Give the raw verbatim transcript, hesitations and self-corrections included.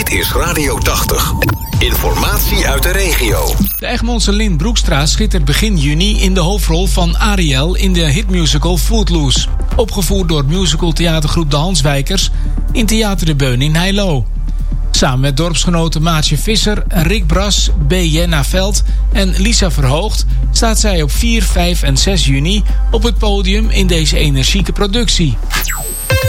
Dit is Radio tachtig. Informatie uit de regio. De Egmondse Lynn Broekstra schittert begin juni in de hoofdrol van Ariel in de hitmusical Footloose. Opgevoerd door musicaltheatergroep De Hanswijkers in Theater de Beun in Heilo. Samen met dorpsgenoten Maartje Visser, Rick Bras, B. Jenna Veld en Lisa Verhoogd staat zij op vier, vijf en zes juni op het podium in deze energieke productie.